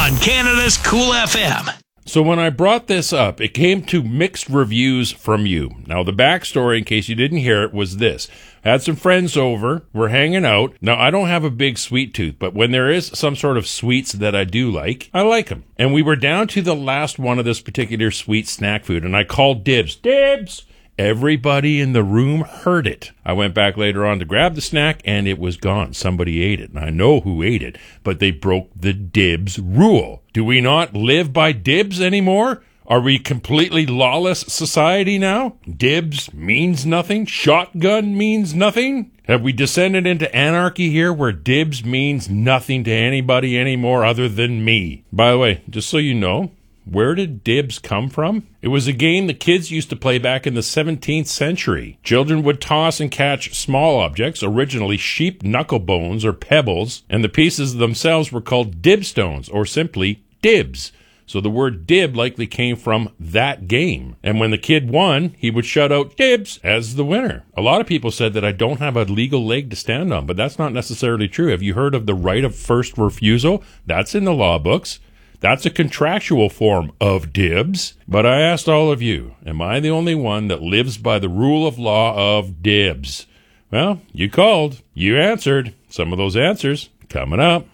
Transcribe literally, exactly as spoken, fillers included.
on Canada's Cool F M. So when I brought this up, it came to mixed reviews from you. Now, the backstory, in case you didn't hear it, was this. I had some friends over. We're hanging out. Now, I don't have a big sweet tooth, but when there is some sort of sweets that I do like, I like them. And we were down to the last one of this particular sweet snack food, and I called dibs. Dibs! Everybody in the room heard it. I went back later on to grab the snack, and it was gone. Somebody ate it, and I know who ate it, but they broke the dibs rule. Do we not live by dibs anymore? Are we completely lawless society now? Dibs means nothing? Shotgun means nothing? Have we descended into anarchy here where dibs means nothing to anybody anymore other than me? By the way, just so you know, where did dibs come from? It was a game the kids used to play back in the seventeenth century. Children would toss and catch small objects, originally sheep knuckle bones or pebbles, and the pieces themselves were called dibstones, or simply dibs. So the word dib likely came from that game. And when the kid won, he would shout out dibs as the winner. A lot of people said that I don't have a legal leg to stand on, but that's not necessarily true. Have you heard of the right of first refusal? That's in the law books. That's a contractual form of dibs. But I asked all of you, am I the only one that lives by the rule of law of dibs? Well, you called. You answered. Some of those answers coming up.